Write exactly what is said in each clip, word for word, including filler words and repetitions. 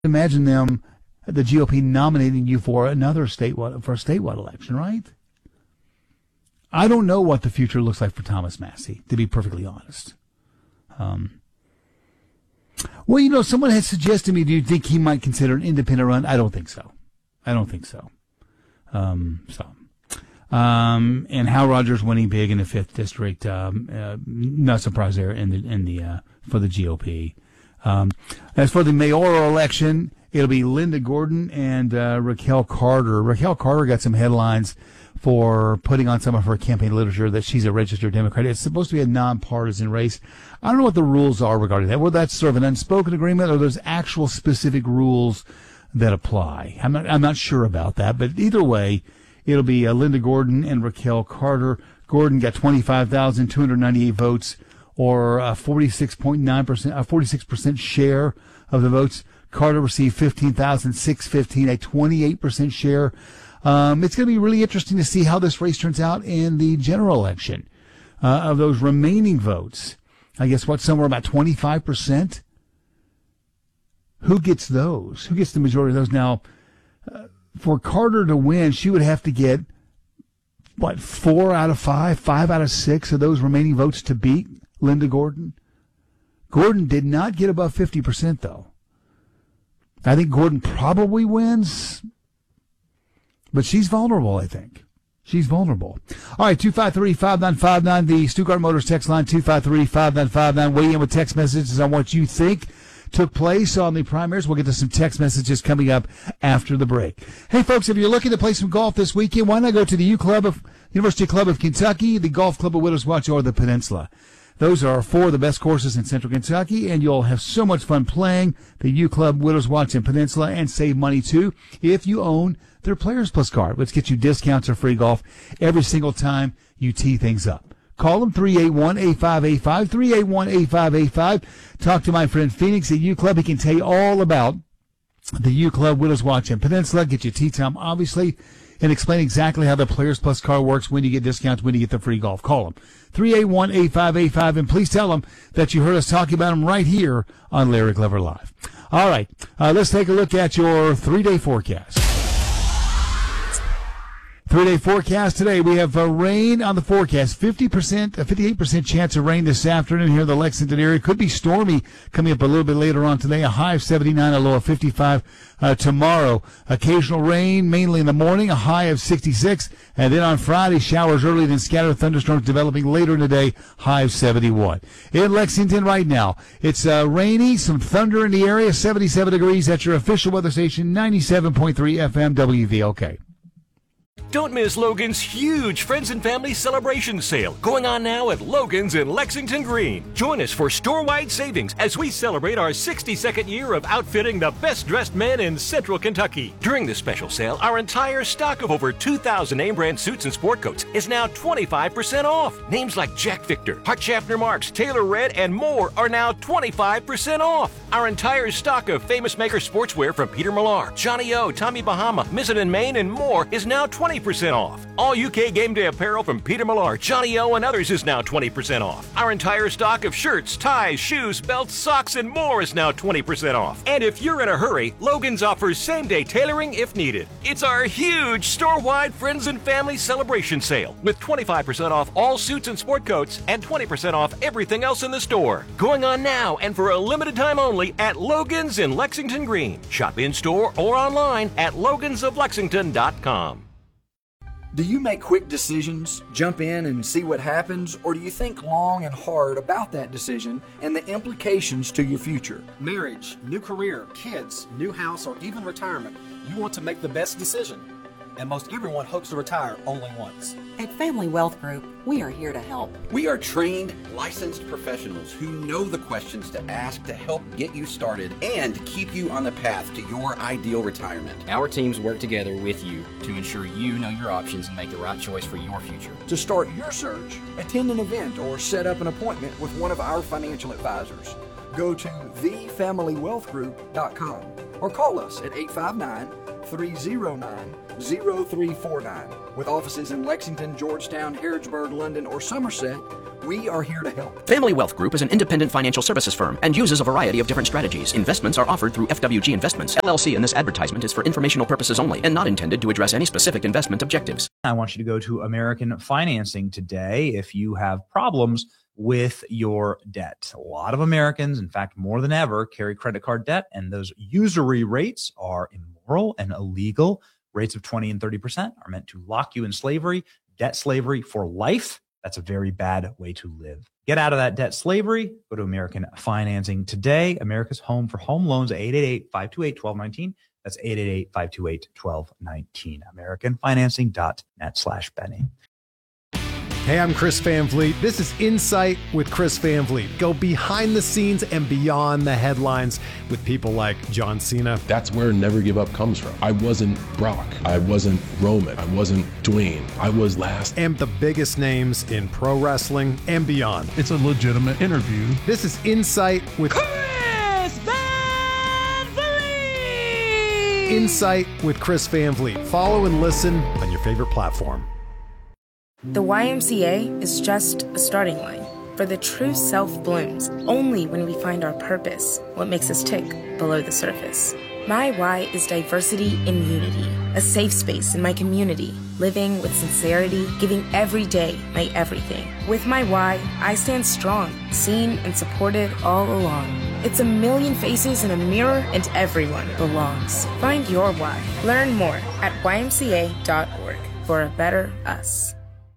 imagine them, the G O P, nominating you for another statewide, for a statewide election, right? I don't know what the future looks like for Thomas Massie, to be perfectly honest. Um, well, you know, someone has suggested to me, do you think he might consider an independent run? I don't think so. I don't think so. Um, so, um, and Hal Rogers winning big in the fifth district, um, uh, not surprised there in the, in the, uh, for the G O P. Um, as for the mayoral election, it'll be Linda Gordon and, uh, Raquel Carter. Raquel Carter got some headlines for putting on some of her campaign literature that she's a registered Democrat. It's supposed to be a nonpartisan race. I don't know what the rules are regarding that. Whether that's sort of an unspoken agreement or there's actual specific rules that apply. I'm not, I'm not sure about that, but either way, it'll be uh, Linda Gordon and Raquel Carter. Gordon got twenty-five thousand two hundred ninety-eight votes, or a forty-six point nine percent, a forty-six percent share of the votes. Carter received fifteen thousand six hundred fifteen, a twenty-eight percent share. Um, it's going to be really interesting to see how this race turns out in the general election. Uh, of those remaining votes, I guess what, somewhere about twenty-five percent? Who gets those? Who gets the majority of those? Now, uh, for Carter to win, she would have to get, what, four out of five, five out of six of those remaining votes to beat Linda Gordon? Gordon did not get above fifty percent, though. I think Gordon probably wins, but she's vulnerable, I think. She's vulnerable. All right, two five three, five nine five nine, the Stuttgart Motors text line, two five three, five nine five nine. Weigh in with text messages on what you think took place on the primaries. We'll get to some text messages coming up after the break. Hey, folks, if you're looking to play some golf this weekend, why not go to the U Club of University Club of Kentucky, the Golf Club of Widows Watch, or the Peninsula? Those are four of the best courses in Central Kentucky, and you'll have so much fun playing the U Club, Widows Watch, and Peninsula, and save money, too, if you own their Players Plus card, which gets you discounts or free golf every single time you tee things up. Call them, three eight one, eight five eight five, three eight one, eight five eight five. Talk to my friend Phoenix at U Club. He can tell you all about the U Club, Widows Watch, and Peninsula. Get you tee time, obviously, and explain exactly how the Players Plus card works, when you get discounts, when you get the free golf. Call them, three eight one, eight five eight five, and please tell them that you heard us talking about them right here on Larry Glover Live. All right, uh, let's take a look at your three-day forecast. Three-day forecast today. We have uh, rain on the forecast. fifty percent, a fifty-eight percent chance of rain this afternoon here in the Lexington area. Could be stormy coming up a little bit later on today. A high of seventy-nine, a low of fifty-five uh, tomorrow. Occasional rain, mainly in the morning, a high of sixty-six. And then on Friday, showers early, then scattered thunderstorms developing later in the day, high of seventy-one. In Lexington right now, it's uh, rainy, some thunder in the area, seventy-seven degrees. That's your official weather station, ninety-seven point three F M W V L K. Don't miss Logan's huge Friends and Family Celebration Sale going on now at Logan's in Lexington Green. Join us for store-wide savings as we celebrate our sixty-second year of outfitting the best-dressed men in Central Kentucky. During this special sale, our entire stock of over two thousand name-brand suits and sport coats is now twenty-five percent off. Names like Jack Victor, Hart Schaffner Marks, Taylor Red, and more are now twenty-five percent off. Our entire stock of Famous Maker sportswear from Peter Millar, Johnny O, Tommy Bahama, Mizzen and Maine, and more is now twenty percent off. All U K game day apparel from Peter Millar, Johnny O, and others is now twenty percent off. Our entire stock of shirts, ties, shoes, belts, socks, and more is now twenty percent off. And if you're in a hurry, Logan's offers same-day tailoring if needed. It's our huge store-wide Friends and Family Celebration Sale with twenty-five percent off all suits and sport coats and twenty percent off everything else in the store. Going on now and for a limited time only at Logan's in Lexington Green. Shop in-store or online at logans of lexington dot com. Do you make quick decisions, jump in and see what happens, or do you think long and hard about that decision and the implications to your future? Marriage, new career, kids, new house, or even retirement, you want to make the best decision. And most everyone hopes to retire only once. At Family Wealth Group, we are here to help. We are trained, licensed professionals who know the questions to ask to help get you started and keep you on the path to your ideal retirement. Our teams work together with you to ensure you know your options and make the right choice for your future. To start your search, attend an event or set up an appointment with one of our financial advisors. Go to the family wealth group dot com or call us at eight five nine, three oh nine, oh three four nine. With offices in Lexington, Georgetown, Harrodsburg, London, or Somerset, We are here to help. Family Wealth Group is an independent financial services firm and uses a variety of different strategies. Investments are offered through F W G Investments, L L C, and this advertisement is for informational purposes only and not intended to address any specific investment objectives. I want you to go to American Financing today if you have problems with your debt. A lot of Americans, in fact, more than ever, carry credit card debt, and those usury rates are immoral and illegal. Rates of twenty and thirty percent are meant to lock you in slavery, debt slavery for life. That's a very bad way to live. Get out of that debt slavery. Go to American Financing today. America's home for home loans, eight eight eight, five two eight, one two one nine. That's eight eight eight, five two eight, one two one nine. American Financing dot net slash Benny. Hey, I'm Chris Van Vliet. This is Insight with Chris Van Vliet. Go behind the scenes and beyond the headlines with people like John Cena. That's where Never Give Up comes from. I wasn't Brock. I wasn't Roman. I wasn't Dwayne. I was last. And the biggest names in pro wrestling and beyond. It's a legitimate interview. This is Insight with Chris Van Vliet. Insight with Chris Van Vliet. Follow and listen on your favorite platform. The Y M C A is just a starting line, for the true self blooms only when we find our purpose, what makes us tick below the surface. My Y is diversity and unity, a safe space in my community, living with sincerity, giving every day my everything. With my Y, I stand strong, seen and supported all along. It's a million faces in a mirror and everyone belongs. Find your Y. Learn more at Y M C A dot org for a better us.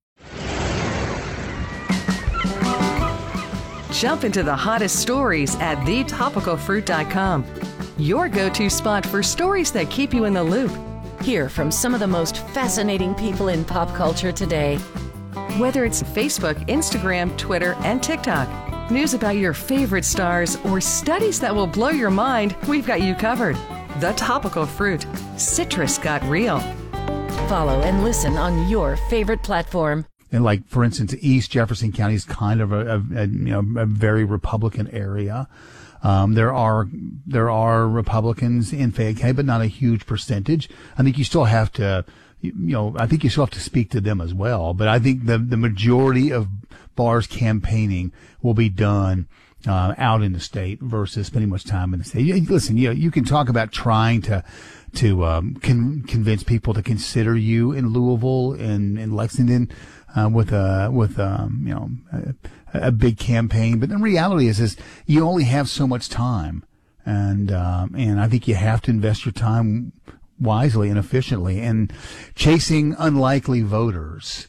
Jump into the hottest stories at the topical fruit dot com. Your go-to spot for stories that keep you in the loop. Hear from some of the most fascinating people in pop culture today. Whether it's Facebook, Instagram, Twitter, and TikTok, news about your favorite stars, or studies that will blow your mind, we've got you covered. The Topical Fruit. Citrus got real. Follow and listen on your favorite platform. And like, for instance, East Jefferson County is kind of a, a, a you know a very Republican area. Um, there are there are Republicans in Fayette County, but not a huge percentage. I think you still have to, you, you know, I think you still have to speak to them as well. But I think the the majority of Barr's campaigning will be done uh, out in the state versus spending much time in the state. You, listen, you you can talk about trying to. to um, con- convince people to consider you in Louisville and in Lexington uh, with a with um, you know a, a big campaign, but the reality is is you only have so much time, and um, and I think you have to invest your time wisely and efficiently. And chasing unlikely voters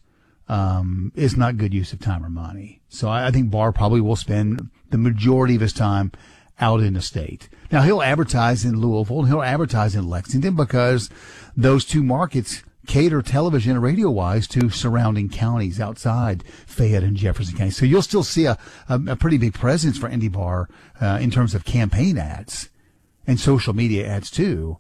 um, is not good use of time or money. So I, I think Barr probably will spend the majority of his time out in the state. Now, he'll advertise in Louisville and he'll advertise in Lexington because those two markets cater television and radio-wise to surrounding counties outside Fayette and Jefferson County. So you'll still see a, a, a pretty big presence for Indy Barr uh, in terms of campaign ads and social media ads too.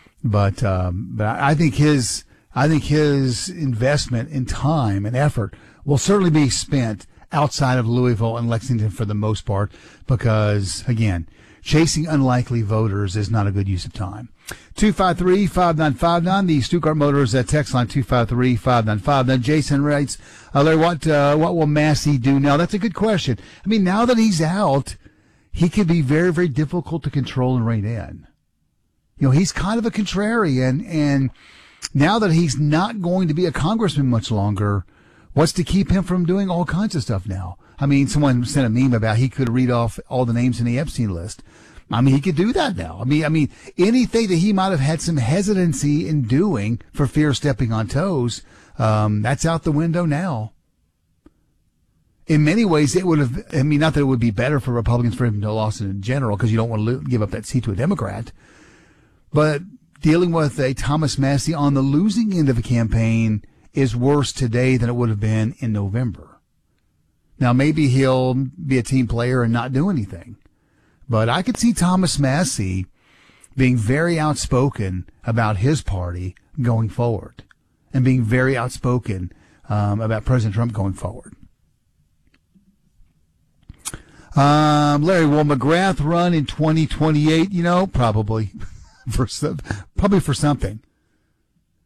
But um, but I think his I think his investment in time and effort will certainly be spent outside of Louisville and Lexington for the most part, because again, chasing unlikely voters is not a good use of time. two five three, five nine five nine, the Stuttgart Motors uh, text line two five three, five nine five nine. Jason writes, uh, Larry, what, uh, what will Massey do now? That's a good question. I mean, now that he's out, he can be very, very difficult to control and rein in. You know, he's kind of a contrarian, and now that he's not going to be a congressman much longer, what's to keep him from doing all kinds of stuff now? I mean, someone sent a meme about he could read off all the names in the Epstein list. I mean, he could do that now. I mean, I mean, anything that he might have had some hesitancy in doing for fear of stepping on toes, um, that's out the window now. In many ways, it would have, I mean, not that it would be better for Republicans for him to lose in general, because you don't want to lo- give up that seat to a Democrat. But dealing with a Thomas Massey on the losing end of a campaign is worse today than it would have been in November. Now, maybe he'll be a team player and not do anything. But I could see Thomas Massey being very outspoken about his party going forward and being very outspoken um, about President Trump going forward. Um, Larry, will McGrath run in twenty twenty-eight? You know, probably for some, probably for something.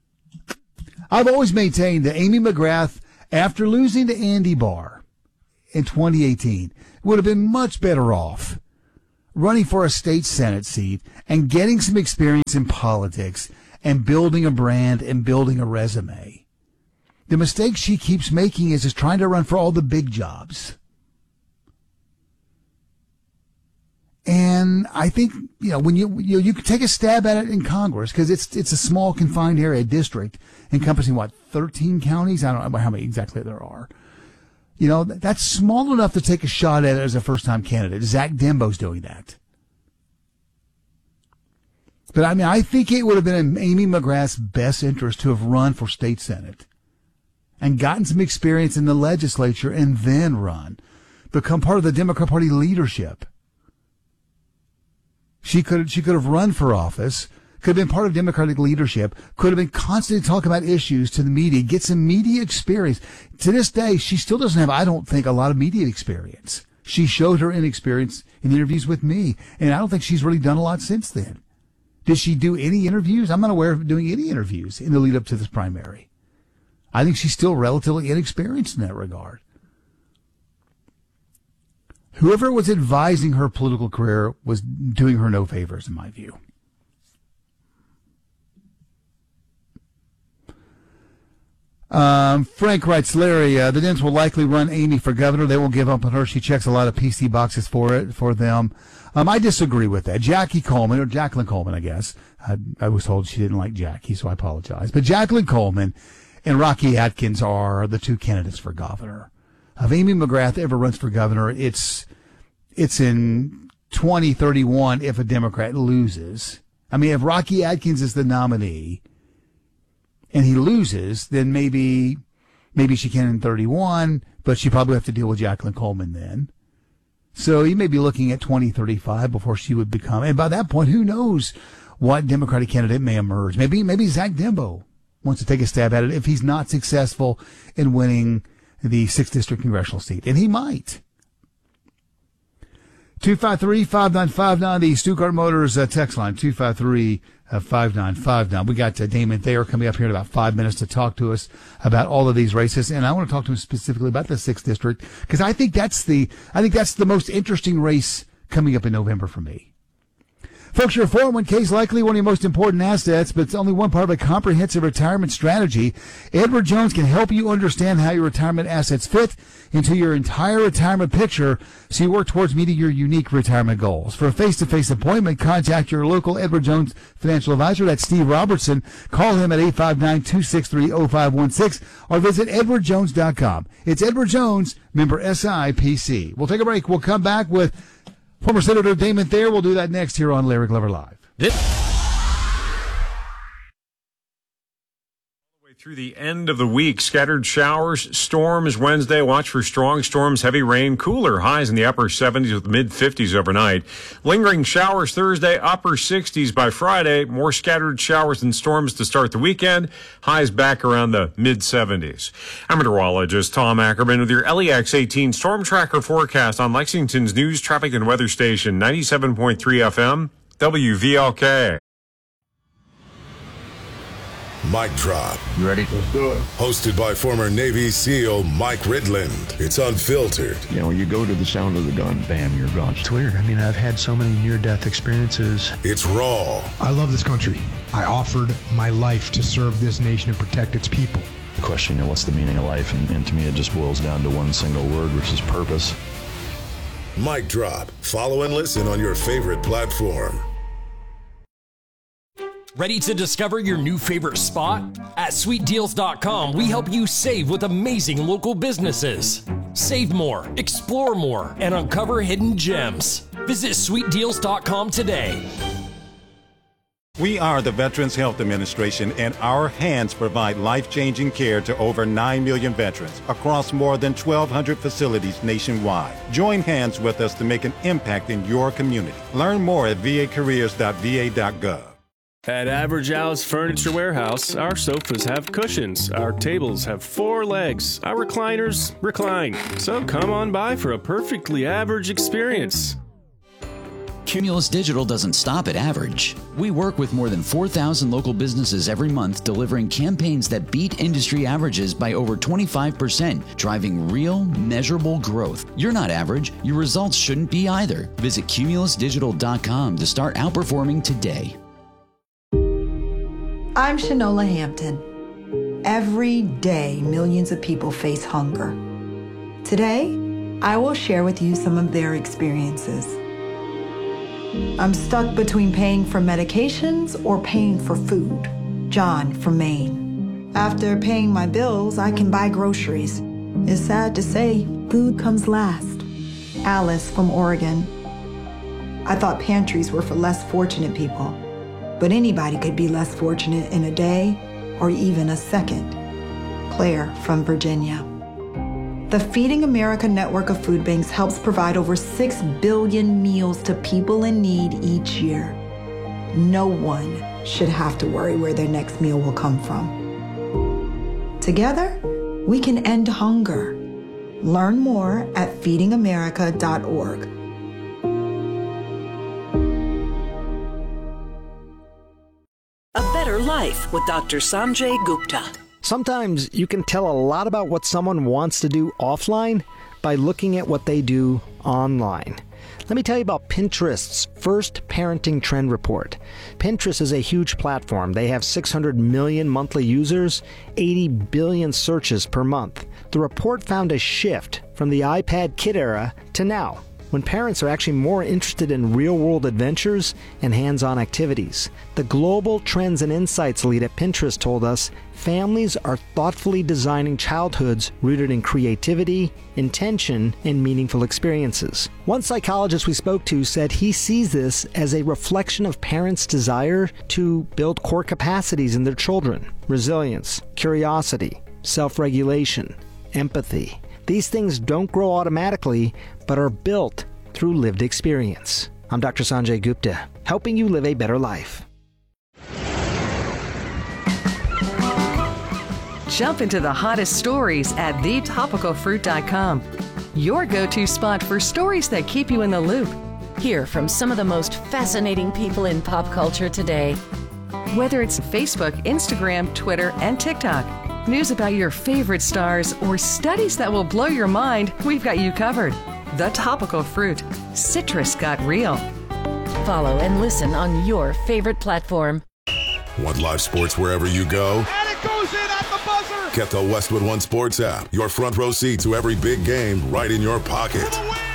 I've always maintained that Amy McGrath, after losing to Andy Barr, in twenty eighteen would have been much better off running for a state Senate seat and getting some experience in politics and building a brand and building a resume. The mistake she keeps making is just trying to run for all the big jobs. And I think, you know, when you, you, you can take a stab at it in Congress, because it's, it's a small confined area district encompassing what, thirteen counties? I don't know how many exactly there are. You know, that's small enough to take a shot at it as a first time candidate. Zach Dembo's doing that. But I mean, I think it would have been in Amy McGrath's best interest to have run for state Senate and gotten some experience in the legislature and then run, become part of the Democrat Party leadership. She could, she could have run for office, could have been part of Democratic leadership, could have been constantly talking about issues to the media, get some media experience. To this day, she still doesn't have, I don't think, a lot of media experience. She showed her inexperience in interviews with me, and I don't think she's really done a lot since then. Did she do any interviews? I'm not aware of doing any interviews in the lead up to this primary. I think she's still relatively inexperienced in that regard. Whoever was advising her political career was doing her no favors, in my view. Um, Frank writes, Larry, uh, the Dems will likely run Amy for governor. They won't give up on her. She checks a lot of P C boxes for it, for them. Um, I disagree with that. Jackie Coleman, or Jacqueline Coleman, I guess. I, I was told she didn't like Jackie, so I apologize. But Jacqueline Coleman and Rocky Atkins are the two candidates for governor. If Amy McGrath ever runs for governor, it's, it's in twenty thirty-one if a Democrat loses. I mean, if Rocky Atkins is the nominee and he loses, then maybe, maybe she can in thirty-one, but she probably have to deal with Jacqueline Coleman then. So you may be looking at twenty thirty-five before she would become, and by that point, who knows what Democratic candidate may emerge. Maybe, maybe Zach Dembo wants to take a stab at it if he's not successful in winning the sixth District congressional seat. And he might. two five three, five nine five nine, the Stuttgart Motors uh, text line, two five three, five nine five nine. We got uh, Damon Thayer coming up here in about five minutes to talk to us about all of these races. And I want to talk to him specifically about the sixth District, because I think that's the, I think that's the most interesting race coming up in November for me. Folks, your four oh one k is likely one of your most important assets, but it's only one part of a comprehensive retirement strategy. Edward Jones can help you understand how your retirement assets fit into your entire retirement picture so you work towards meeting your unique retirement goals. For a face-to-face appointment, contact your local Edward Jones financial advisor. That's Steve Robertson. Call him at eight five nine, two six three, zero five one six or visit edward jones dot com. It's Edward Jones, member S I P C. We'll take a break. We'll come back with former Senator Damon Thayer. We'll do that next here on Larry Glover Live. This- Through the end of the week, scattered showers, storms Wednesday. Watch for strong storms, heavy rain, cooler highs in the upper seventies with mid fifties overnight. Lingering showers Thursday, upper sixties by Friday. More scattered showers and storms to start the weekend. Highs back around the mid seventies. I'm meteorologist Tom Ackerman with your L E X eighteen Storm Tracker forecast on Lexington's news, traffic, and weather station, ninety-seven point three F M, W V L K. Mic Drop. You ready? Let's do it. Hosted by former Navy SEAL Mike Ridland. It's unfiltered. You know, you go to the sound of the gun, bam, you're gone. It's weird. I mean, I've had so many near-death experiences. It's raw. I love this country. I offered my life to serve this nation and protect its people. The question, you know, what's the meaning of life? And, and to me, it just boils down to one single word, which is purpose. Mic Drop. Follow and listen on your favorite platform. Ready to discover your new favorite spot? At sweet deals dot com, we help you save with amazing local businesses. Save more, explore more, and uncover hidden gems. Visit sweet deals dot com today. We are the Veterans Health Administration, and our hands provide life-changing care to over nine million veterans across more than twelve hundred facilities nationwide. Join hands with us to make an impact in your community. Learn more at v a careers dot v a dot gov. At Average Al's Furniture Warehouse, our sofas have cushions, our tables have four legs, our recliners recline. So come on by for a perfectly average experience. Cumulus Digital doesn't stop at average. We work with more than four thousand local businesses every month, delivering campaigns that beat industry averages by over twenty-five percent, driving real, measurable growth. You're not average. Your results shouldn't be either. Visit cumulus digital dot com to start outperforming today. I'm Shanola Hampton. Every day, millions of people face hunger. Today, I will share with you some of their experiences. I'm stuck between paying for medications or paying for food. John from Maine. After paying my bills, I can buy groceries. It's sad to say, food comes last. Alice from Oregon. I thought pantries were for less fortunate people, but anybody could be less fortunate in a day or even a second. Claire from Virginia. The Feeding America network of food banks helps provide over six billion meals to people in need each year. No one should have to worry where their next meal will come from. Together, we can end hunger. Learn more at feeding america dot org. A Better Life with Doctor Sanjay Gupta. Sometimes you can tell a lot about what someone wants to do offline by looking at what they do online. Let me tell you about Pinterest's first parenting trend report. Pinterest is a huge platform. They have six hundred million monthly users, eighty billion searches per month. The report found a shift from the iPad kid era to now, when parents are actually more interested in real-world adventures and hands-on activities. The Global Trends and Insights lead at Pinterest told us families are thoughtfully designing childhoods rooted in creativity, intention, and meaningful experiences. One psychologist we spoke to said he sees this as a reflection of parents' desire to build core capacities in their children: resilience, curiosity, self-regulation, empathy. These things don't grow automatically, but are built through lived experience. I'm Doctor Sanjay Gupta, helping you live a better life. Jump into the hottest stories at the topical fruit dot com. Your go-to spot for stories that keep you in the loop. Hear from some of the most fascinating people in pop culture today. Whether it's Facebook, Instagram, Twitter, and TikTok, news about your favorite stars, or studies that will blow your mind, we've got you covered. The Topical Fruit. Citrus got real. Follow and listen on your favorite platform. Want live sports wherever you go? And it goes in at the buzzer! Get the Westwood One Sports app. Your front row seat to every big game right in your pocket.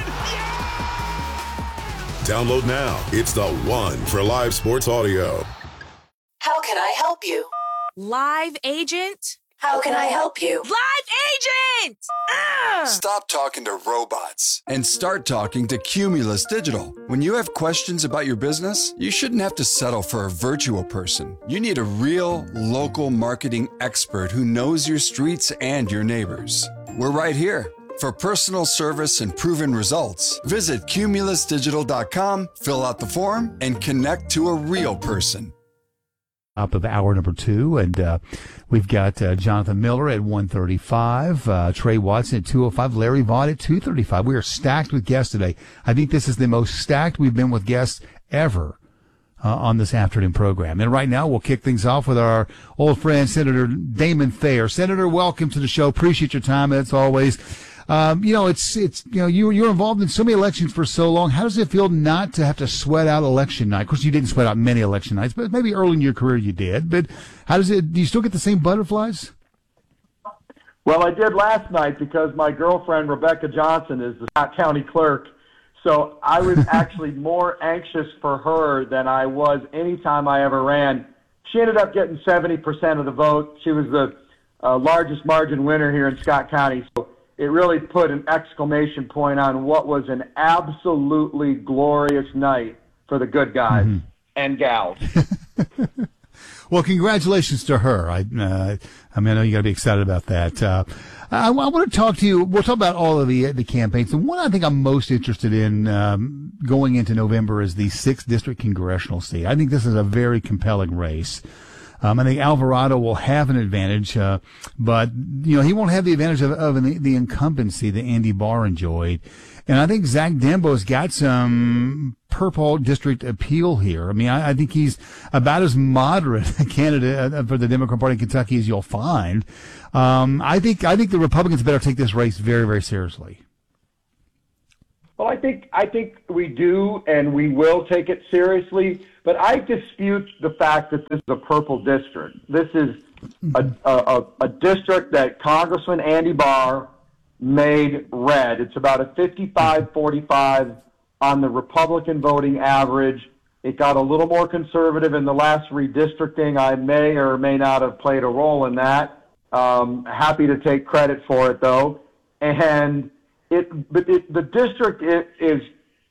Download now. It's the one for live sports audio. How can I help you? Live agent? How can I help you? Live agent! Ah! Stop talking to robots and start talking to Cumulus Digital. When you have questions about your business, you shouldn't have to settle for a virtual person. You need a real, local marketing expert who knows your streets and your neighbors. We're right here. For personal service and proven results, visit cumulus digital dot com, fill out the form, and connect to a real person. Top of hour number two, and uh, we've got uh, Jonathan Miller at one thirty-five, uh, Trey Watson at two oh five, Larry Vaughn at two thirty-five. We are stacked with guests today. I think this is the most stacked we've been with guests ever uh, on this afternoon program. And right now, we'll kick things off with our old friend, Senator Damon Thayer. Senator, welcome to the show. Appreciate your time, as always. Um, you know, it's, it's, you know, you, you're involved in so many elections for so long. How does it feel not to have to sweat out election night? Of course, you didn't sweat out many election nights, but maybe early in your career you did. But how does it, do you still get the same butterflies? Well, I did last night because my girlfriend, Rebecca Johnson, is the Scott County clerk. So I was actually more anxious for her than I was any time I ever ran. She ended up getting seventy percent of the vote. She was the uh, largest margin winner here in Scott County. So it really put an exclamation point on what was an absolutely glorious night for the good guys mm-hmm. and gals. Well, congratulations to her. I, uh, I mean, I know you got to be excited about that. Uh, I, I want to talk to you. We'll talk about all of the the campaigns. The one I think I'm most interested in um, going into November is the sixth district congressional seat. I think this is a very compelling race. Um, I think Alvarado will have an advantage, uh, but you know he won't have the advantage of, of the, the incumbency that Andy Barr enjoyed. And I think Zach Dembo's got some purple district appeal here. I mean, I, I think he's about as moderate a candidate for the Democrat Party in Kentucky as you'll find. Um, I think I think the Republicans better take this race very, very seriously. Well, I think I think we do, and we will take it seriously. But I dispute the fact that this is a purple district. This is a, a, a district that Congressman Andy Barr made red. It's about a fifty-five forty-five on the Republican voting average. It got a little more conservative in the last redistricting. I may or may not have played a role in that. Um, happy to take credit for it, though. And it, but it, the district it, is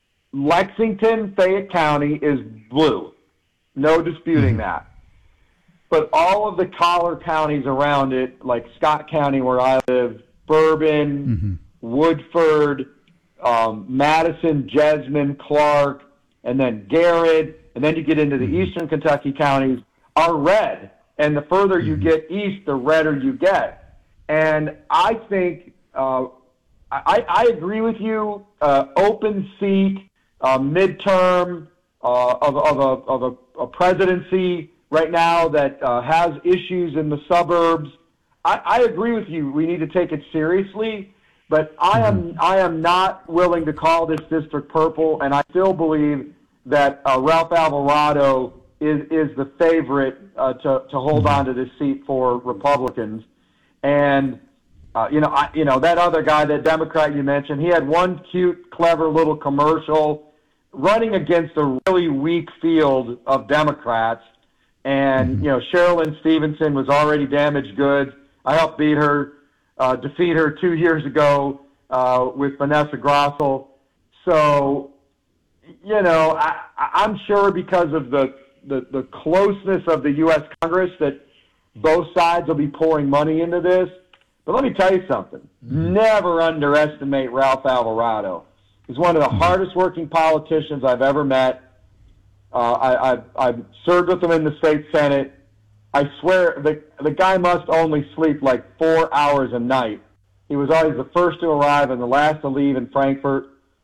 Lexington, Fayette County is blue. No disputing mm-hmm. that. But all of the collar counties around it, like Scott County where I live, Bourbon, mm-hmm. Woodford, um, Madison, Jessamine, Clark, and then Garrett, and then you get into the mm-hmm. eastern Kentucky counties, are red. And the further mm-hmm. you get east, the redder you get. And I think, uh, I, I agree with you, uh, open seat, uh, midterm uh, of, of, a, of a, a presidency right now that uh, has issues in the suburbs. I, I agree with you. We need to take it seriously, but I am I am not willing to call this district purple, and I still believe that uh, Ralph Alvarado is is the favorite uh, to to hold on to this seat for Republicans. And uh, you know, I, you know that other guy, that Democrat you mentioned, he had one cute, clever little commercial running against a really weak field of Democrats. And you know, Sherilyn Stevenson was already damaged goods. I helped beat her, uh, defeat her two years ago uh, with Vanessa Grossel. So, you know, I, I'm sure because of the, the, the closeness of the U S Congress that both sides will be pouring money into this. But let me tell you something. Mm-hmm. Never underestimate Ralph Alvarado. He's one of the mm-hmm. hardest working politicians I've ever met. Uh, I, I've, I've served with him in the state Senate. I swear the the guy must only sleep like four hours a night. He was always the first to arrive and the last to leave in Frankfurt.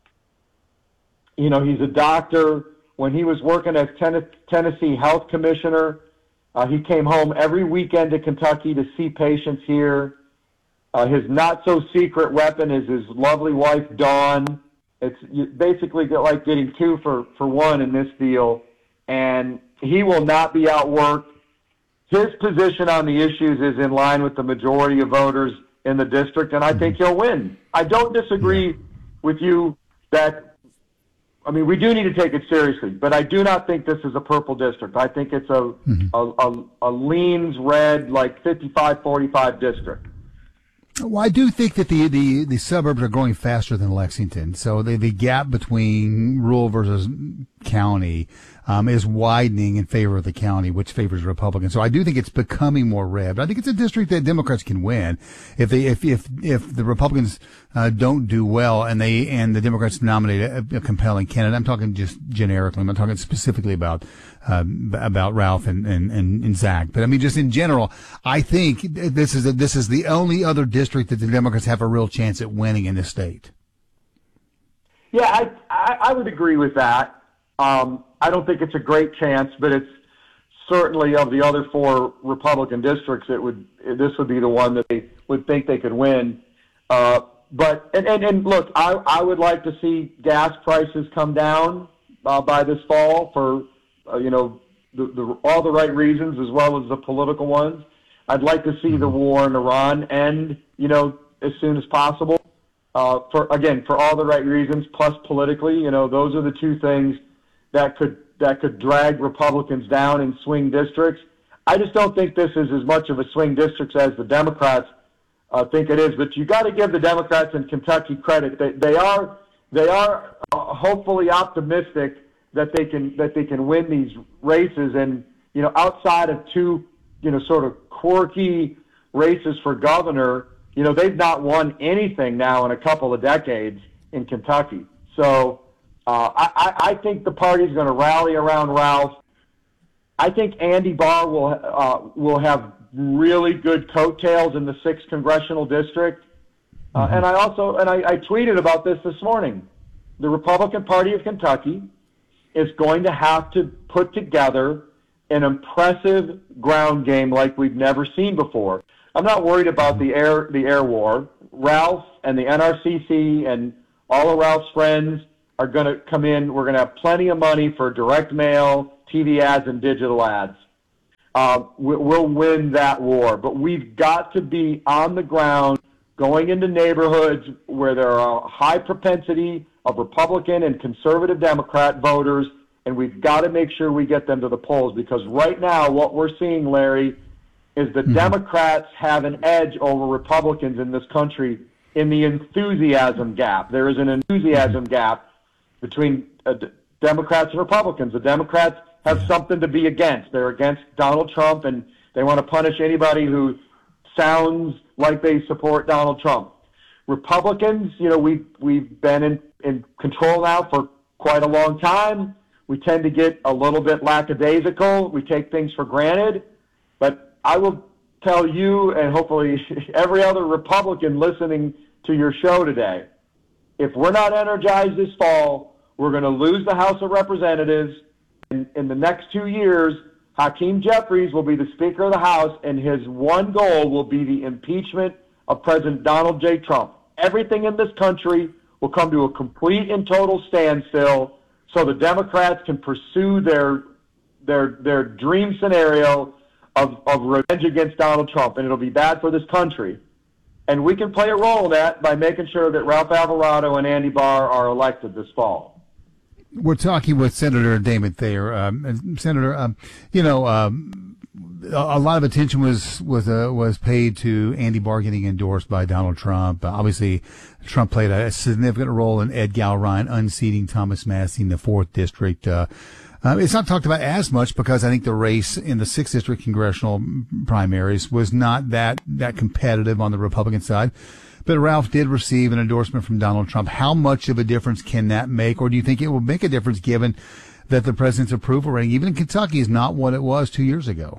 You know, he's a doctor. When he was working as ten- Tennessee Health Commissioner, uh, he came home every weekend to Kentucky to see patients here. Uh, his not-so-secret weapon is his lovely wife, Dawn. It's basically like getting two for, for one in this deal. And he will not be outworked. His position on the issues is in line with the majority of voters in the district, and I think he'll win. I don't disagree with you that, I mean, we do need to take it seriously, but I do not think this is a purple district. I think it's a, mm-hmm. a, a, a leans red, like fifty-five forty-five district. Well, I do think that the, the, the suburbs are growing faster than Lexington. So the, the gap between rural versus county um, is widening in favor of the county, which favors Republicans. So I do think it's becoming more red. But I think it's a district that Democrats can win if they if if if the Republicans uh, don't do well and they and the Democrats nominate a, a compelling candidate. I'm talking just generically. I'm not talking specifically about uh, about Ralph and, and and and Zach. But I mean, just in general, I think this is a, this is the only other district that the Democrats have a real chance at winning in this state. Yeah, I I, I would agree with that. Um, I don't think it's a great chance, but it's certainly of the other four Republican districts, it would this would be the one that they would think they could win. Uh, but and, and, and look, I, I would like to see gas prices come down uh, by this fall for uh, you know the, the, all the right reasons as well as the political ones. I'd like to see the war in Iran end, you know, as soon as possible. Uh, for again, for all the right reasons, plus politically, you know, those are the two things that could that could drag Republicans down in swing districts. I just don't think this is as much of a swing district as the Democrats uh, think it is. But you got to give the Democrats in Kentucky credit. They, they are they are uh, hopefully optimistic that they can that they can win these races. And you know, outside of two you know sort of quirky races for governor, you know, they've not won anything now in a couple of decades in Kentucky. So. Uh, I, I think the party's going to rally around Ralph. I think Andy Barr will uh, will have really good coattails in the sixth congressional district. Uh, and I also, and I, I tweeted about this this morning. The Republican Party of Kentucky is going to have to put together an impressive ground game like we've never seen before. I'm not worried about the air the air war. Ralph and the N R C C and all of Ralph's friends are going to come in. We're going to have plenty of money for direct mail, T V ads, and digital ads. Uh, we'll win that war. But we've got to be on the ground, going into neighborhoods where there are a high propensity of Republican and conservative Democrat voters, and we've got to make sure we get them to the polls, because right now what we're seeing, Larry, is the mm-hmm. Democrats have an edge over Republicans in this country in the enthusiasm gap. There is an enthusiasm mm-hmm. gap between uh, d- Democrats and Republicans. The Democrats have yeah. something to be against. They're against Donald Trump, and they want to punish anybody who sounds like they support Donald Trump. Republicans, you know, we've, we've been in, in control now for quite a long time. We tend to get a little bit lackadaisical. We take things for granted. But I will tell you, and hopefully every other Republican listening to your show today, if we're not energized this fall, we're going to lose the House of Representatives. In, in the next two years, Hakeem Jeffries will be the Speaker of the House, and his one goal will be the impeachment of President Donald J. Trump. Everything in this country will come to a complete and total standstill so the Democrats can pursue their their their dream scenario of, of revenge against Donald Trump, and it'll be bad for this country. And we can play a role in that by making sure that Ralph Alvarado and Andy Barr are elected this fall. We're talking with Senator Damon Thayer. Um, Senator, um, you know, um, a lot of attention was was uh, was paid to Andy Barr getting endorsed by Donald Trump. Uh, obviously, Trump played a significant role in Ed Gowrine unseating Thomas Massie in the fourth district. Uh, uh, it's not talked about as much because I think the race in the sixth district congressional primaries was not that that competitive on the Republican side. But Ralph did receive an endorsement from Donald Trump. How much of a difference can that make, or do you think it will make a difference given that the president's approval rating, even in Kentucky, is not what it was two years ago?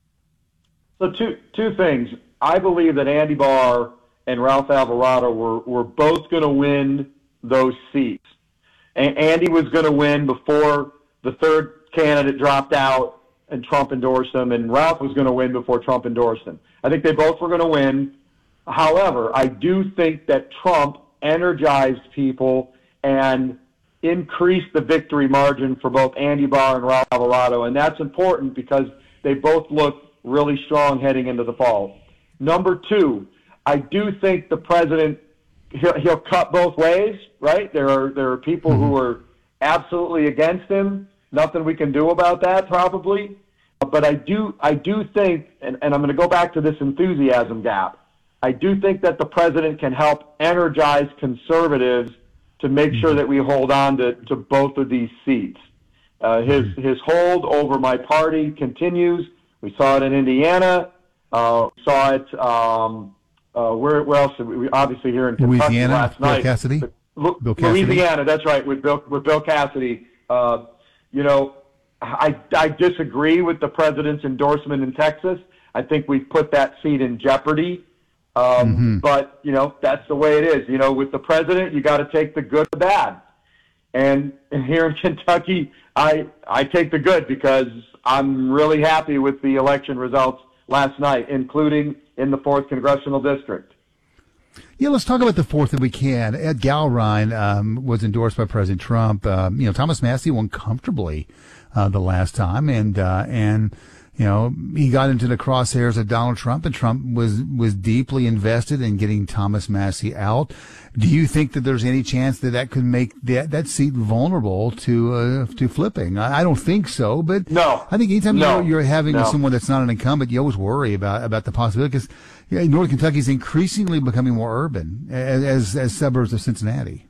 So two two things. I believe that Andy Barr and Ralph Alvarado were, were both going to win those seats. And Andy was going to win before the third candidate dropped out and Trump endorsed him, and Ralph was going to win before Trump endorsed him. I think they both were going to win. However, I do think that Trump energized people and increased the victory margin for both Andy Barr and Ralph Alvarado, and that's important because they both look really strong heading into the fall. Number two, I do think the president, he'll, he'll cut both ways, right? There are there are people mm-hmm. who are absolutely against him. Nothing we can do about that, probably. But I do I do think, and, and I'm going to go back to this enthusiasm gap, I do think that the president can help energize conservatives to make sure that we hold on to, to both of these seats. Uh, his his hold over my party continues. We saw it in Indiana. Uh, saw it. Um, uh, where, where else? We obviously here in Kentucky Louisiana, last Bill night. Cassidy. Lu- Bill Cassidy. Louisiana, that's right, with Bill with Bill Cassidy. Uh, you know, I I disagree with the president's endorsement in Texas. I think we've put that seat in jeopardy. Um, mm-hmm. But, you know, that's the way it is. You know, with the president, you got to take the good or the bad. And, and here in Kentucky, I I take the good because I'm really happy with the election results last night, including in the fourth congressional district. Yeah, let's talk about the fourth if we can. Ed Gowrine um, was endorsed by President Trump. Um, you know, Thomas Massie won comfortably uh, the last time, and uh, and. You know, he got into the crosshairs of Donald Trump, and Trump was, was deeply invested in getting Thomas Massie out. Do you think that there's any chance that that could make that, that seat vulnerable to uh, to flipping? I, I don't think so, but no. I think anytime no. you're, you're having no. someone that's not an incumbent, you always worry about, about the possibility because yeah, Northern Kentucky is increasingly becoming more urban as, as as suburbs of Cincinnati.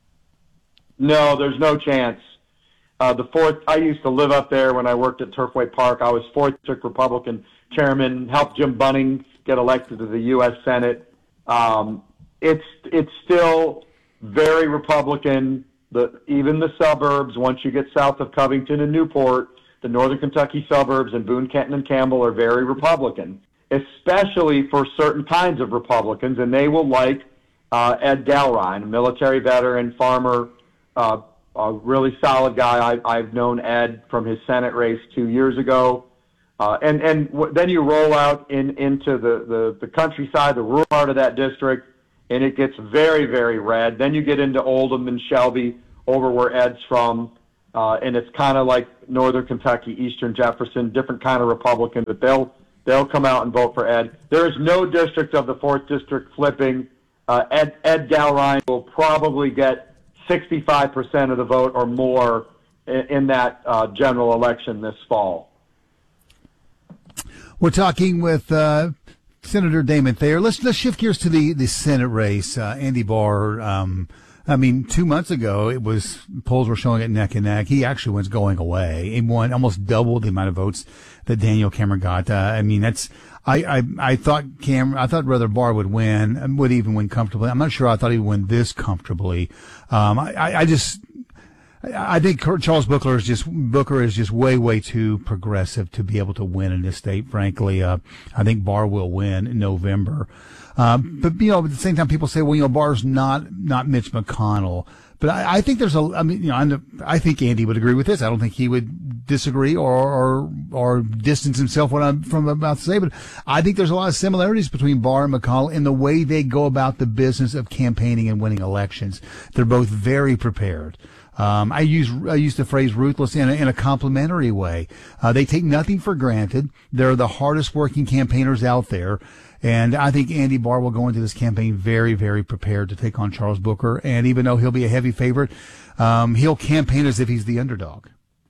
No, there's no chance. Uh, the fourth, I used to live up there when I worked at Turfway Park. I was fourth district Republican chairman, helped Jim Bunning get elected to the U S Senate. Um, it's it's still very Republican. The even the suburbs, once you get south of Covington and Newport, the Northern Kentucky suburbs and Boone, Kenton, and Campbell are very Republican, especially for certain kinds of Republicans, and they will like uh, Ed Galrine, a military veteran, farmer, uh, a really solid guy. I, I've known Ed from his Senate race two years ago. Uh, and and w- then you roll out in into the, the, the countryside, the rural part of that district, and it gets very, very red. Then you get into Oldham and Shelby, over where Ed's from, uh, and it's kind of like Northern Kentucky, Eastern Jefferson, different kind of Republican, but they'll they'll come out and vote for Ed. There is no district of the fourth District flipping. Uh, Ed, Ed Galrine will probably get sixty-five percent of the vote or more in, in that uh, general election this fall. We're talking with uh, Senator Damon Thayer. Let's let's shift gears to the, the Senate race. Uh, Andy Barr, um, I mean, two months ago, it was polls were showing it neck and neck. He actually was going away. He won almost double the amount of votes that Daniel Cameron got. Uh, I mean, that's I, I I thought Cameron, I thought rather Barr would win, would even win comfortably. I'm not sure I thought he'd win this comfortably. Um, I, I, I just. I think Charles Booker is just Booker is just way, way too progressive to be able to win in this state. Frankly, uh, I think Barr will win in November. Um, but you know, at the same time, people say, well, you know, Barr's not not Mitch McConnell. But I, I think there's a. I mean, you know, I'm, I think Andy would agree with this. I don't think he would disagree or or, or distance himself what I'm from about to say. But I think there's a lot of similarities between Barr and McConnell in the way they go about the business of campaigning and winning elections. They're both very prepared. Um, I use I use the phrase ruthless in a, in a complimentary way. Uh, they take nothing for granted. They're the hardest working campaigners out there. And I think Andy Barr will go into this campaign very, very prepared to take on Charles Booker. And even though he'll be a heavy favorite, um, he'll campaign as if he's the underdog.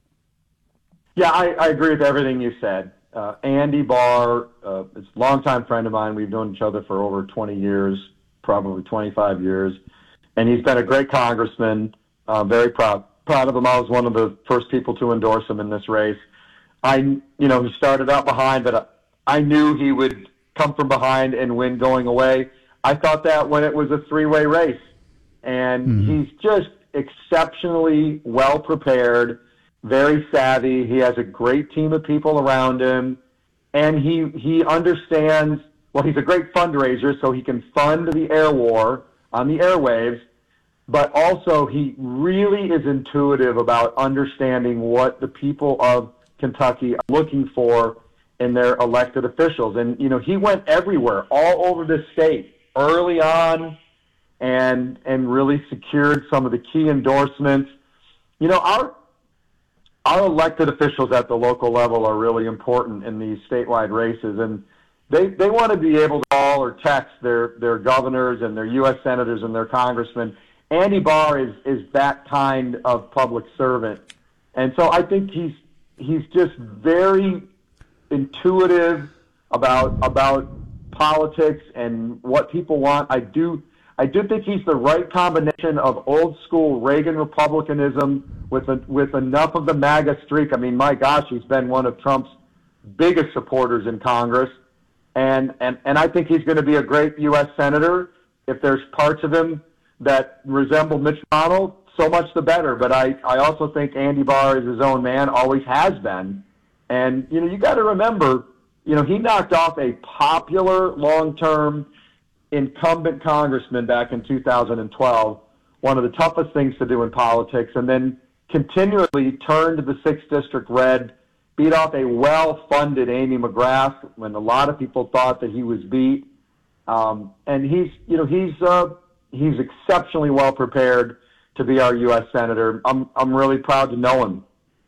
Yeah, I, I agree with everything you said. Uh, Andy Barr uh, is a longtime friend of mine. We've known each other for over twenty years, probably twenty-five years. And he's been a great congressman. Uh, very proud proud of him. I was one of the first people to endorse him in this race. I, you know, he started out behind, but I knew he would come from behind and win going away. I thought that when it was a three-way race. And mm-hmm. he's just exceptionally well prepared, very savvy. He has a great team of people around him. And he, he understands, well, he's a great fundraiser, so he can fund the air war on the airwaves. But also, he really is intuitive about understanding what the people of Kentucky are looking for in their elected officials. And, you know, he went everywhere, all over the state, early on, and and really secured some of the key endorsements. You know, our our elected officials at the local level are really important in these statewide races. And they, they want to be able to call or text their, their governors and their U S senators and their congressmen. Andy Barr is, is that kind of public servant. And so I think he's he's just very intuitive about about politics and what people want. I do I do think he's the right combination of old school Reagan Republicanism with a, with enough of the MAGA streak. I mean, my gosh, he's been one of Trump's biggest supporters in Congress. And and, and I think he's going to be a great U S senator. If there's parts of him that resemble Mitch McConnell, so much the better. But I, I also think Andy Barr is his own man, always has been. And, you know, you got to remember, you know, he knocked off a popular long-term incumbent congressman back in two thousand twelve, one of the toughest things to do in politics, and then continually turned the sixth District red, beat off a well-funded Amy McGrath when a lot of people thought that he was beat. Um, and he's, you know, he's... Uh, He's exceptionally well prepared to be our U S senator. I'm I'm really proud to know him.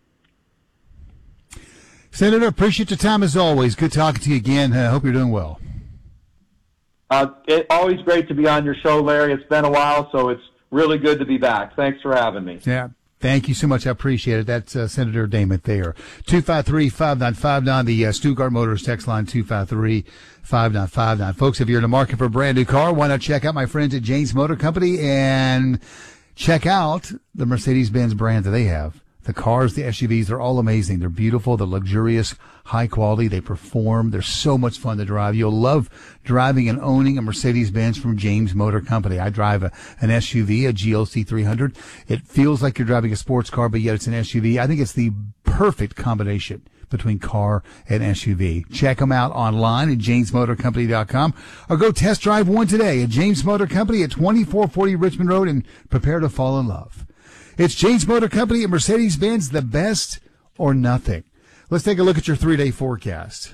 Senator, appreciate your time as always. Good talking to you again. I uh, hope you're doing well. Uh, it's always great to be on your show, Larry. It's been a while, so it's really good to be back. Thanks for having me. Yeah. Thank you so much. I appreciate it. That's uh, Senator Damon Thayer. two five three, five nine five nine, the uh, Stuttgart Motors text line, two five three, five nine five nine. Folks, if you're in the market for a brand new car, why not check out my friends at James Motor Company and check out the Mercedes-Benz brand that they have. The cars, the S U Vs, they're all amazing. They're beautiful. They're luxurious, high quality. They perform. They're so much fun to drive. You'll love driving and owning a Mercedes-Benz from James Motor Company. I drive a, an S U V, a G L C three hundred. It feels like you're driving a sports car, but yet it's an S U V. I think it's the perfect combination between car and S U V. Check them out online at james motor company dot com or go test drive one today at James Motor Company at twenty-four forty Richmond Road and prepare to fall in love. It's James Motor Company and Mercedes-Benz, the best or nothing. Let's take a look at your three-day forecast.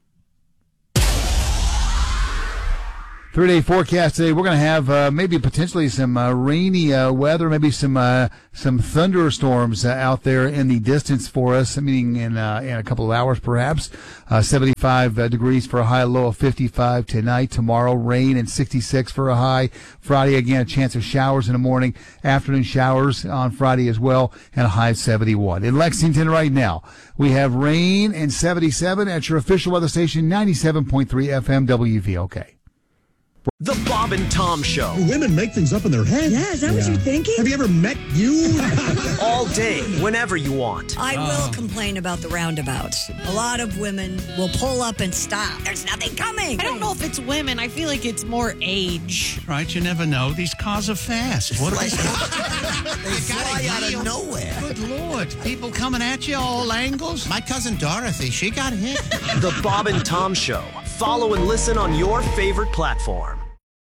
Three-day forecast today. We're going to have uh, maybe potentially some uh, rainy uh, weather, maybe some uh, some thunderstorms uh, out there in the distance for us, meaning in uh, in a couple of hours perhaps. Uh, seventy-five uh, degrees for a high, low of fifty-five tonight. Tomorrow, rain and sixty-six for a high. Friday, again, a chance of showers in the morning. Afternoon showers on Friday as well, and a high of seventy-one. In Lexington right now, we have rain and seventy-seven at your official weather station, ninety-seven point three F M W V L K. The Bob and Tom Show. Women make things up in their head. Yeah, is that yeah. what you're thinking? Have you ever met you? All day, whenever you want. I uh. will complain about the roundabouts. A lot of women will pull up and stop. There's nothing coming. I don't know if it's women. I feel like it's more age. Right, you never know. These cars are fast. What like, they fly out of nowhere. Good Lord. People coming at you all angles. My cousin Dorothy, she got hit. The Bob and Tom Show. Follow and listen on your favorite platform.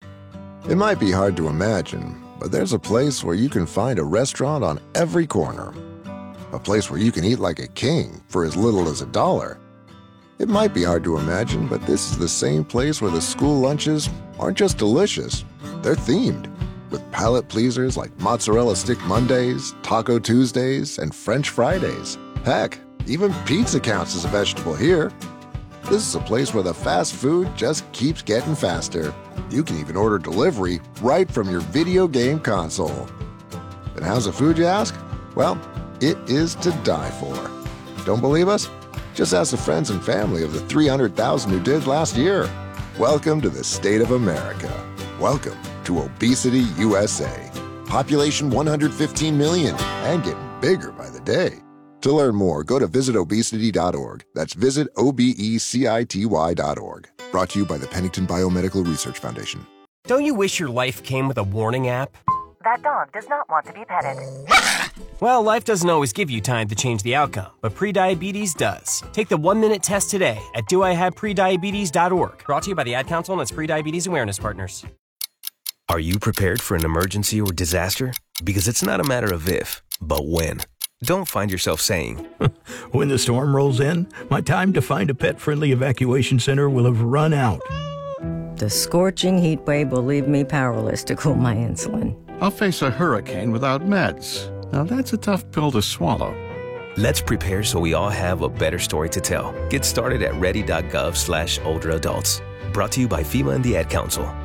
It might be hard to imagine, but there's a place where you can find a restaurant on every corner. A place where you can eat like a king for as little as a dollar. It might be hard to imagine, but this is the same place where the school lunches aren't just delicious, they're themed. With palate pleasers like Mozzarella Stick Mondays, Taco Tuesdays, and French Fridays. Heck, even pizza counts as a vegetable here. This is a place where the fast food just keeps getting faster. You can even order delivery right from your video game console. And how's the food, you ask? Well, it is to die for. Don't believe us? Just ask the friends and family of the three hundred thousand who did last year. Welcome to the state of America. Welcome to Obesity U S A. Population one hundred fifteen million and getting bigger by the day. To learn more, go to visit obesity dot org. That's visit O B E C I T Y dot org. Brought to you by the Pennington Biomedical Research Foundation. Don't you wish your life came with a warning app? That dog does not want to be petted. Well, life doesn't always give you time to change the outcome, but prediabetes does. Take the one-minute test today at do I have prediabetes dot org. Brought to you by the Ad Council and its prediabetes awareness partners. Are you prepared for an emergency or disaster? Because it's not a matter of if, but when. Don't find yourself saying, when the storm rolls in, my time to find a pet-friendly evacuation center will have run out. The scorching heat wave will leave me powerless to cool my insulin. I'll face a hurricane without meds. Now that's a tough pill to swallow. Let's prepare so we all have a better story to tell. Get started at ready.gov slash older adults. Brought to you by FEMA and the Ad Council.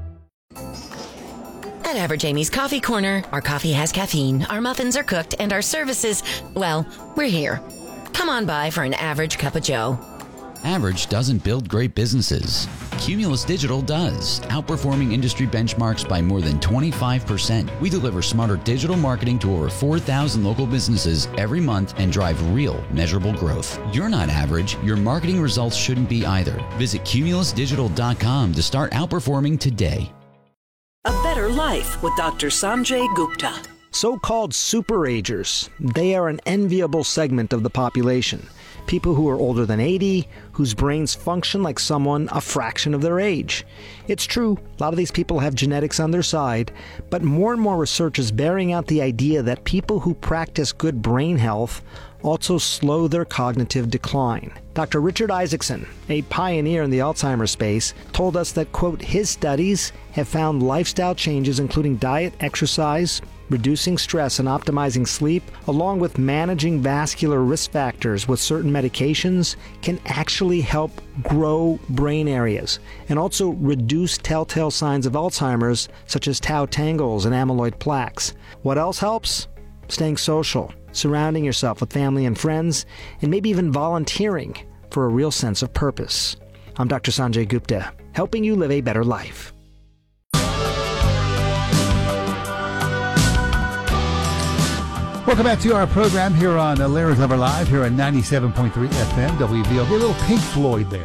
At Average Amy's Coffee Corner, our coffee has caffeine, our muffins are cooked, and our services, well, we're here. Come on by for an average cup of joe. Average doesn't build great businesses. Cumulus Digital does, outperforming industry benchmarks by more than twenty-five percent. We deliver smarter digital marketing to over four thousand local businesses every month and drive real, measurable growth. You're not average. Your marketing results shouldn't be either. Visit cumulus digital dot com to start outperforming today. A Better Life with Doctor Sanjay Gupta. So-called superagers. They are an enviable segment of the population. People who are older than eighty, whose brains function like someone a fraction of their age. It's true, a lot of these people have genetics on their side, but more and more research is bearing out the idea that people who practice good brain health also slow their cognitive decline. Doctor Richard Isaacson, a pioneer in the Alzheimer's space, told us that, quote, his studies have found lifestyle changes including diet, exercise, reducing stress and optimizing sleep, along with managing vascular risk factors with certain medications, can actually help grow brain areas and also reduce telltale signs of Alzheimer's such as tau tangles and amyloid plaques. What else helps? Staying social, surrounding yourself with family and friends, and maybe even volunteering for a real sense of purpose. I'm Doctor Sanjay Gupta, helping you live a better life. Welcome back to our program here on uh, Larry Glover Live here on ninety-seven point three F M W V O. Get a little Pink Floyd there.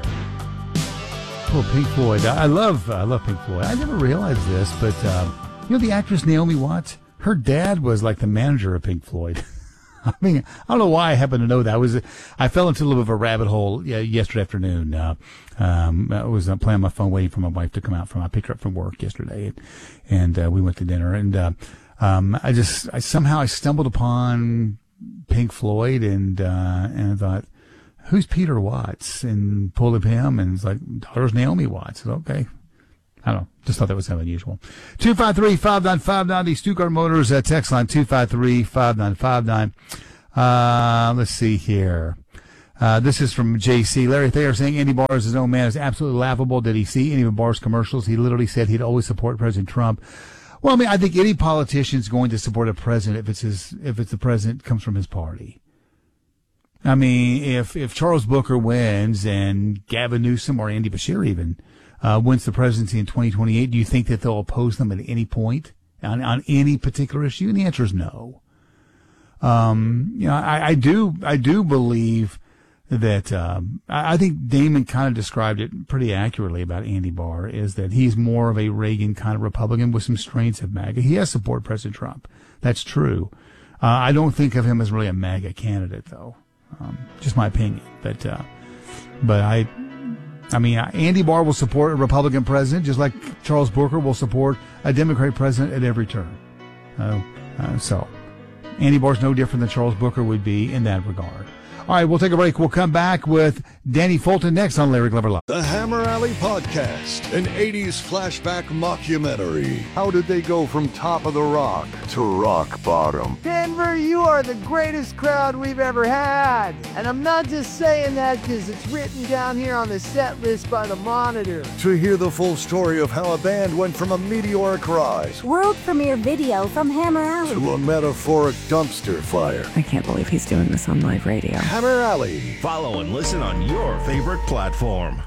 A little Pink Floyd. I, I love I love Pink Floyd. I never realized this, but um, you know the actress Naomi Watts? Her dad was like the manager of Pink Floyd. I mean, I don't know why I happen to know that. I was I fell into a little bit of a rabbit hole yesterday afternoon. Uh, um, I was uh, playing on my phone waiting for my wife to come out from. I picked her up from work yesterday, and, and uh, we went to dinner. And uh, um, I just I somehow I stumbled upon Pink Floyd, and uh, and I thought, who's Peter Watts? And pulled up him, and it's like, daughter's Naomi Watts. Said, okay. I don't know. Just thought that was kind of unusual. two five three, five nine five nine, the Stuttgart Motors uh, text line, two five three, five nine five nine. Uh, let's see here. Uh, this is from J C. Larry Thayer saying Andy Barr is his own man is absolutely laughable. Did he see any of Barr's commercials? He literally said he'd always support President Trump. Well, I mean, I think any politician is going to support a president if it's his, if it's the president comes from his party. I mean, if, if Charles Booker wins and Gavin Newsom or Andy Bashir even, Uh, wins the presidency in twenty twenty-eight, do you think that they'll oppose them at any point on, on any particular issue? And the answer is no. Um, you know, I, I do, I do believe that, um, I, I think Damon kind of described it pretty accurately about Andy Barr, is that he's more of a Reagan kind of Republican with some strains of MAGA. He has support President Trump. That's true. Uh, I don't think of him as really a MAGA candidate though. Um, just my opinion. But, uh, but I, I mean, Andy Barr will support a Republican president, just like Charles Booker will support a Democratic president at every turn. Uh, uh, so, Andy Barr's no different than Charles Booker would be in that regard. All right, we'll take a break. We'll come back with Danny Fulton next on Larry Glover Live. The Hammer Alley Podcast, an eighties flashback mockumentary. How did they go from top of the rock to rock bottom? Denver, you are the greatest crowd we've ever had. And I'm not just saying that because it's written down here on the set list by the Monitor. To hear the full story of how a band went from a meteoric rise world premiere video from Hammer Alley to a metaphoric dumpster fire. I can't believe he's doing this on live radio. Hammer Alley. Follow and listen on your favorite platform.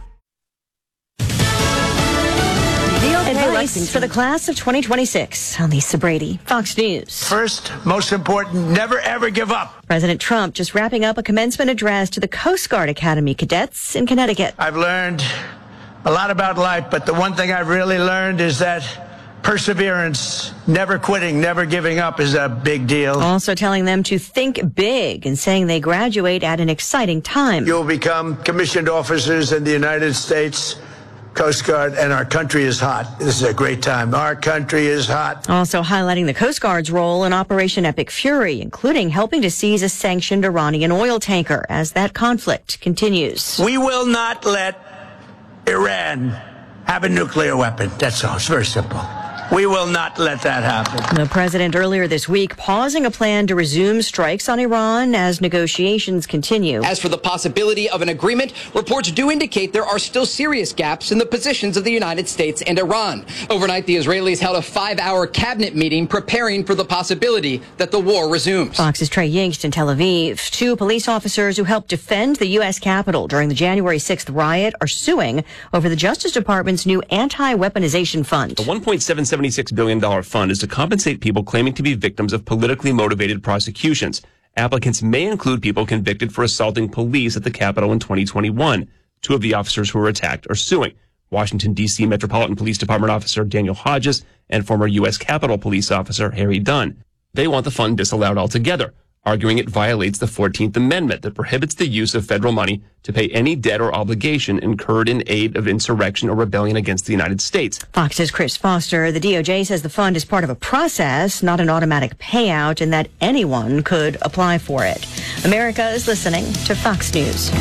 Advice for the class of twenty twenty-six on Lisa Brady, Fox News. First, most important, never ever give up. President Trump just wrapping up a commencement address to the Coast Guard Academy cadets in Connecticut. I've learned a lot about life, but the one thing I've really learned is that perseverance, never quitting, never giving up is a big deal. Also telling them to think big and saying they graduate at an exciting time. You'll become commissioned officers in the United States Coast Guard, and our country is hot. This is a great time. Our country is hot. Also highlighting the Coast Guard's role in Operation Epic Fury, including helping to seize a sanctioned Iranian oil tanker as that conflict continues. We will not let Iran have a nuclear weapon. That's all. It's very simple. We will not let that happen. The president earlier this week pausing a plan to resume strikes on Iran as negotiations continue. As for the possibility of an agreement, reports do indicate there are still serious gaps in the positions of the United States and Iran. Overnight, the Israelis held a five-hour cabinet meeting preparing for the possibility that the war resumes. Fox's Trey Yingst in Tel Aviv. Two police officers who helped defend the U S Capitol during the January sixth riot are suing over the Justice Department's new anti-weaponization fund. The one point seven seven six billion dollars fund is to compensate people claiming to be victims of politically motivated prosecutions. Applicants may include people convicted for assaulting police at the Capitol in twenty twenty-one. Two of the officers who were attacked are suing. Washington, D C Metropolitan Police Department officer Daniel Hodges and former U S Capitol Police officer Harry Dunn. They want the fund disallowed altogether, arguing it violates the fourteenth Amendment that prohibits the use of federal money to pay any debt or obligation incurred in aid of insurrection or rebellion against the United States. Fox's Chris Foster. The D O J says the fund is part of a process, not an automatic payout, and that anyone could apply for it. America is listening to Fox News.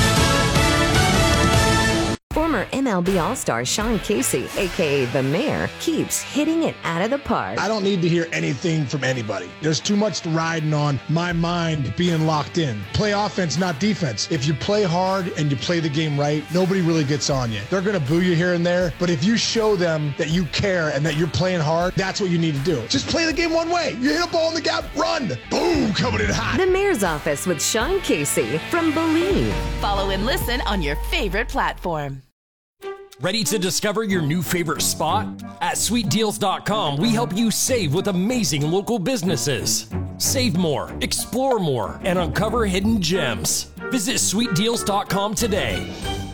Former M L B All-Star Sean Casey, a k a. The Mayor, keeps hitting it out of the park. I don't need to hear anything from anybody. There's too much riding on my mind being locked in. Play offense, not defense. If you play hard and you play the game right, nobody really gets on you. They're going to boo you here and there, but if you show them that you care and that you're playing hard, that's what you need to do. Just play the game one way. You hit a ball in the gap, run. Boom, coming in hot. The Mayor's Office with Sean Casey from Believe. Follow and listen on your favorite platform. Ready to discover your new favorite spot? At sweet deals dot com, we help you save with amazing local businesses. Save more, explore more, and uncover hidden gems. Visit sweet deals dot com today.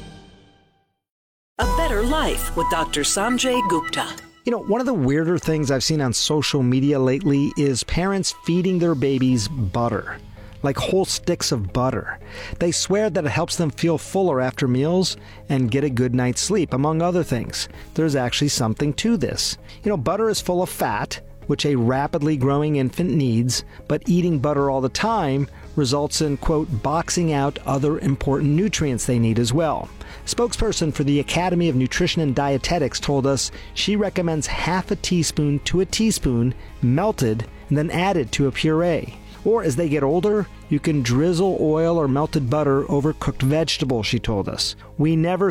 A Better Life with Doctor Sanjay Gupta. You know, one of the weirder things I've seen on social media lately is parents feeding their babies butter, like whole sticks of butter. They swear that it helps them feel fuller after meals and get a good night's sleep, among other things. There's actually something to this. You know, butter is full of fat, which a rapidly growing infant needs, but eating butter all the time results in, quote, boxing out other important nutrients they need as well. Spokesperson for the Academy of Nutrition and Dietetics told us she recommends half a teaspoon to a teaspoon melted and then added to a puree. Or as they get older, you can drizzle oil or melted butter over cooked vegetables, she told us. We never